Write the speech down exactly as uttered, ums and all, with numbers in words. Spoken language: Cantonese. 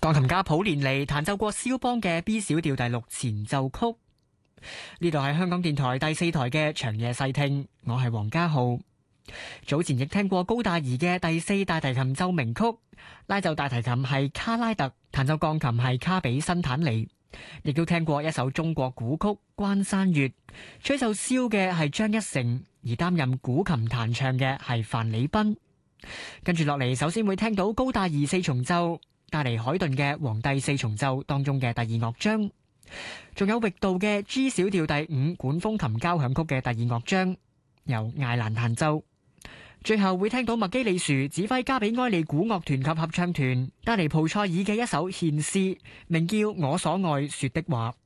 鋼琴家普連尼彈奏過肖邦嘅 B 小調第六前奏曲。呢度係香港電台第四台嘅長夜細聽，我係黃家浩。早前亦聽過高大儀嘅第四大提琴奏鳴曲，拉奏大提琴係卡拉特，彈奏鋼琴係卡比辛坦尼。亦都聽過一首中國古曲《關山月》，吹奏簫嘅係張一成，而擔任古琴彈唱嘅係范禮斌。跟住落嚟，首先會聽到高大儀四重奏，帶嚟海頓嘅皇帝四重奏當中嘅第二樂章，仲有域道嘅 G 小調第五管風琴交響曲嘅第二樂章，由艾蘭彈奏。最後會聽到麥基里殊指揮加比埃利古樂團及合唱團帶嚟蒲塞爾嘅一首獻詩，名叫《我所愛說的話》。